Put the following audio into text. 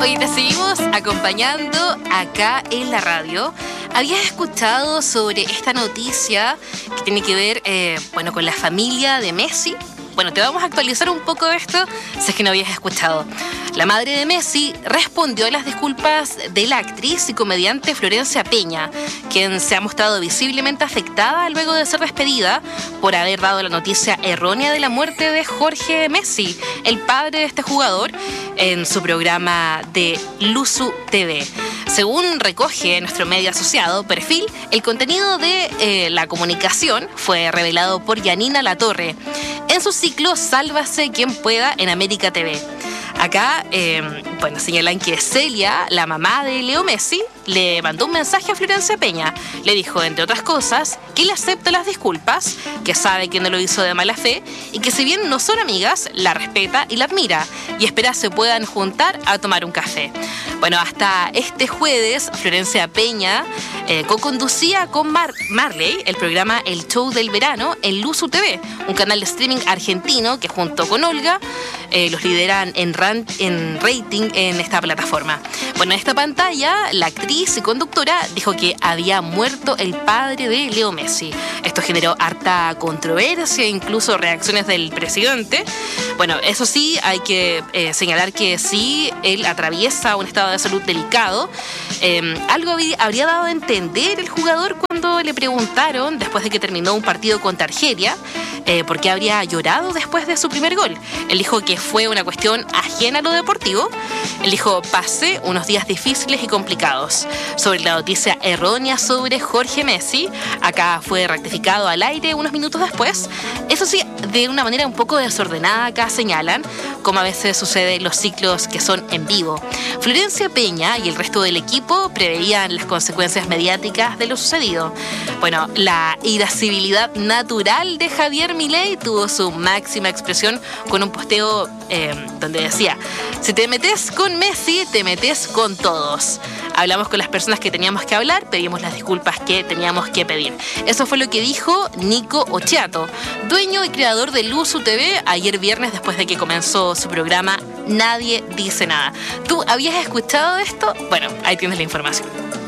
Hoy te seguimos acompañando acá en la radio. ¿Habías escuchado sobre esta noticia que tiene que ver con la familia de Messi? Bueno, te vamos a actualizar un poco de esto si es que no habías escuchado. La madre de Messi respondió a las disculpas de la actriz y comediante Florencia Peña, quien se ha mostrado visiblemente afectada luego de ser despedida por haber dado la noticia errónea de la muerte de Jorge Messi, el padre de este jugador, en su programa de Luzu TV. Según recoge nuestro medio asociado, Perfil, el contenido de la comunicación fue revelado por Yanina Latorre en su ciclo Sálvase quien pueda en América TV. Acá, señalan que Celia, la mamá de Leo Messi, le mandó un mensaje a Florencia Peña. Le dijo, entre otras cosas, que le acepta las disculpas, que sabe que no lo hizo de mala fe y que si bien no son amigas, la respeta y la admira y espera se puedan juntar a tomar un café. Bueno, hasta este jueves, Florencia Peña co-conducía con Marley el programa El Show del Verano en Luzu TV, un canal de streaming argentino que junto con Olga los lideran en rating en esta plataforma. Bueno, en esta pantalla, la actriz y conductora dijo que había muerto el padre de Leo Messi. Esto generó harta controversia, incluso reacciones del presidente. Bueno, eso sí, hay que señalar que sí, él atraviesa un estado de salud delicado. Algo habría dado a entender el jugador cuando le preguntaron, después de que terminó un partido contra Argelia, por qué habría llorado después de su primer gol. Él dijo que fue una cuestión ajena a lo deportivo. Él dijo, pasé unos días difíciles y complicados. Sobre la noticia errónea sobre Jorge Messi, acá fue rectificado al aire unos minutos después. Eso sí, de una manera un poco desordenada, acá señalan, como a veces sucede en los ciclos que son en vivo. Florencia Peña y el resto del equipo preveían las consecuencias mediáticas de lo sucedido. Bueno, la irascibilidad natural de Javier Milei tuvo su máxima expresión con un posteo donde decía, si te metes con Messi, te metes con todos. Hablamos con las personas que teníamos que hablar, pedimos las disculpas que teníamos que pedir. Eso fue lo que dijo Nico Ochiato, dueño y creador de Luzu TV, ayer viernes después de que comenzó su programa Nadie Dice Nada. ¿Tú habías escuchado esto? Bueno, ahí tienes la información.